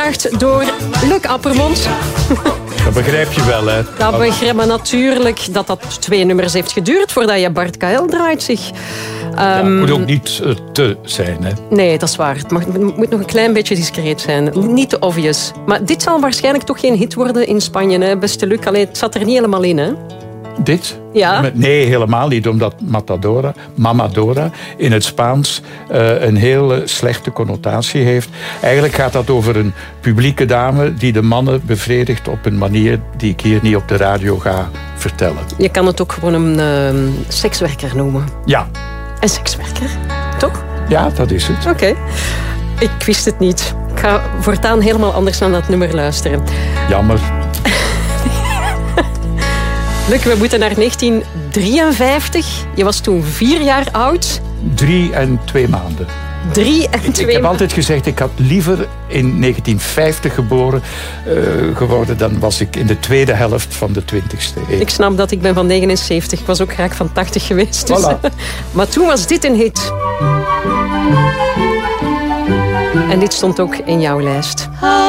gevraagd door Luc Appermond. Dat begrijp je wel, hè? Dat begrijp je natuurlijk dat 2 nummers heeft geduurd voordat je Bart KL draait zich. Het moet ook niet te zijn, hè? Nee, dat is waar. Het moet nog een klein beetje discreet zijn. Niet te obvious. Maar dit zal waarschijnlijk toch geen hit worden in Spanje, hè? Beste Luc. Allee, het zat er niet helemaal in, hè? Dit? Ja. Nee, helemaal niet, omdat Mamadora in het Spaans een heel slechte connotatie heeft. Eigenlijk gaat dat over een publieke dame die de mannen bevredigt op een manier die ik hier niet op de radio ga vertellen. Je kan het ook gewoon een sekswerker noemen. Ja. Een sekswerker, toch? Ja, dat is het. Oké. Ik wist het niet. Ik ga voortaan helemaal anders naar dat nummer luisteren. Jammer. Luc, we moeten naar 1953. Je was toen 4 jaar oud. 3 en 2 maanden. 3 en 2 Ik heb altijd gezegd, ik had liever in 1950 geworden, dan was ik in de tweede helft van de 20e eeuw. Ik snap dat, ik ben van 79. Ik was ook graag van 80 geweest. Dus. Voilà. Maar toen was dit een hit. En dit stond ook in jouw lijst.